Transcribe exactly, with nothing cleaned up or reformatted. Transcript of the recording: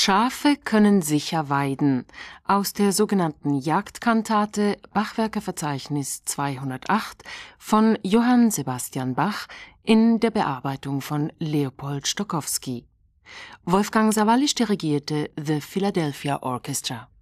Schafe können sicher weiden. Aus der sogenannten Jagdkantate Bachwerkeverzeichnis zweihundertacht von Johann Sebastian Bach in der Bearbeitung von Leopold Stokowski. Wolfgang Sawallisch dirigierte The Philadelphia Orchestra.